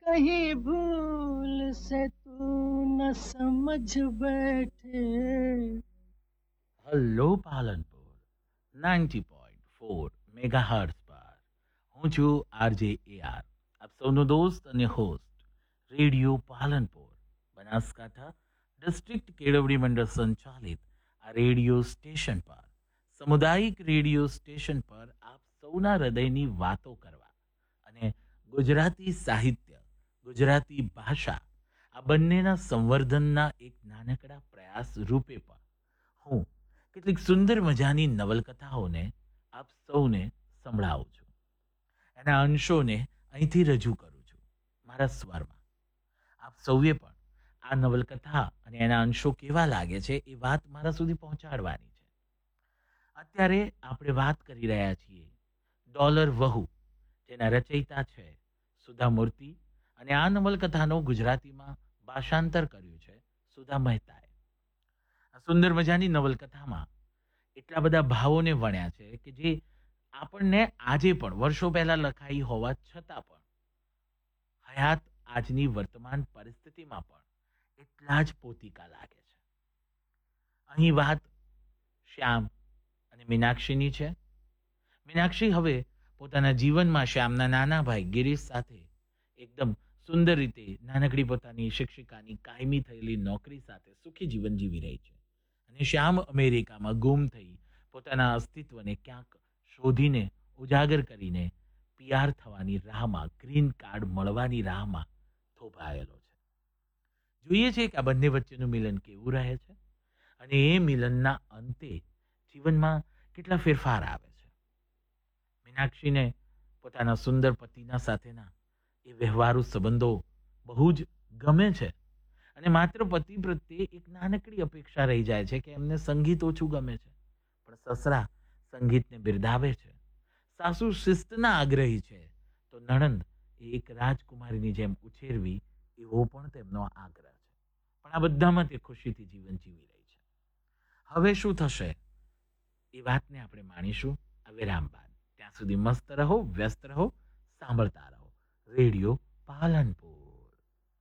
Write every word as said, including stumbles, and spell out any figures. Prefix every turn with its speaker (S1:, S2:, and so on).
S1: कहीं भूल से तू न समझ बैठे।
S2: Hello Palanpur ninety point four megahertz પર હું છું આરજે એ આર, આપ સૌનો દોસ્ત અને host radio Palanpur Banaskantha district કેળવણી મંડળ સંચાલિત આ રેડિયો સ્ટેશન પર, સામુદાયિક રેડિયો સ્ટેશન પર આપ સૌના હૃદયની વાતો કરવા અને ગુજરાતી સાહિત્ય, ગુજરાતી ભાષા આ બંનેના સંવર્ધનના એક નાનકડા પ્રયાસ રૂપે પણ હું કેટલીક સુંદર મજાની નવલકથાઓને આપ સૌને સંભળાવું છું. એના અંશોને અહીંથી રજૂ કરું છું મારા સ્વરમાં. આપ સૌએ પણ આ નવલકથા અને એના અંશો કેવા લાગે છે એ વાત મારા સુધી પહોંચાડવાની છે. અત્યારે આપણે વાત કરી રહ્યા છીએ ડોલર વહુ, જેના રચયિતા છે સુધા મૂર્તિ, અને આ નવલકથાનો ગુજરાતીમાં ભાષાંતર કર્યું છે સુધા મહેતાએ. આ સુંદર મજાની નવલકથામાં એટલા બધા ભાવોને વણ્યા છે કે જે આપણને આજે પણ વર્ષો પહેલા લખાઈ હોવા છતાં પણ હયાત આજની વર્તમાન પરિસ્થિતિમાં પણ એટલા જ પોતિકા લાગે છે. અહીં વાત શ્યામ અને મીનાક્ષીની છે. મીનાક્ષી હવે પોતાના જીવનમાં શ્યામના નાના ભાઈ ગિરીશ સાથે એકદમ સુંદર રીતે નાનકડી પોતાની શિક્ષિકાની કાયમી થયેલી નોકરી સાથે સુખી જીવન જીવી રહી છે. અને શ્યામ અમેરિકામાં ગુમ થઈ પોતાના અસ્તિત્વને ક્યાંક શોધીને ઉજાગર કરીને પીઆર થવાની રાહમાં, ગ્રીન કાર્ડ મળવાની રાહમાં થોભાયેલો છે. જોઈએ છે કે આ બંને વચ્ચેનું મિલન કેવું રહે છે અને એ મિલનના અંતે જીવનમાં કેટલા ફેરફાર આવે છે. મીનાક્ષીને પોતાના સુંદર પતિના સાથેના એ વ્યવહારુ સંબંધો બહુ જ ગમે છે અને માત્ર પતિ પ્રત્યે એક નાનકડી અપેક્ષા રહી જાય છે કે એમને સંગીત ઓછું ગમે છે, પણ સસરા સંગીતને બિરદાવે છે. સાસુ શિસ્તના આગ્રહી છે, તો નણંદ એ એક રાજકુમારીની જેમ ઉછેરવી એવો પણ તેમનો આગ્રહ છે. પણ આ બધામાં તે ખુશીથી જીવન જીવી રહી છે. હવે શું થશે એ વાતને આપણે માણીશું આ વિરામ બાદ. ત્યાં સુધી મસ્ત રહો, વ્યસ્ત રહો, સાંભળતા રહો રેડિયો પાલનપુર.